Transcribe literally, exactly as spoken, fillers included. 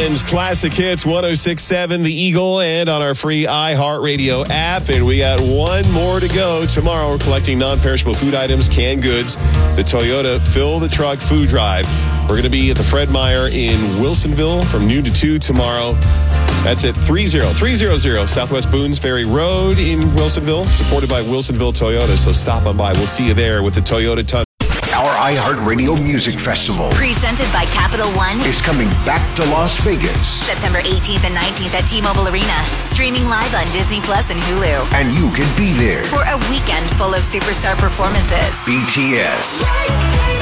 Portland's Classic Hits one oh six point seven, The Eagle, and on our free iHeartRadio app. And we got one more to go. Tomorrow, we're collecting non-perishable food items, canned goods, the Toyota Fill the Truck Food Drive. We're going to be at the Fred Meyer in Wilsonville from noon to two tomorrow. That's at three oh three hundred Southwest Boones Ferry Road in Wilsonville, supported by Wilsonville Toyota. So stop on by. We'll see you there with the Toyota Ton. Our iHeartRadio Music Festival, presented by Capital One, is coming back to Las Vegas. September eighteenth and nineteenth at T-Mobile Arena. Streaming live on Disney Plus and Hulu. And you can be there for a weekend full of superstar performances. B T S,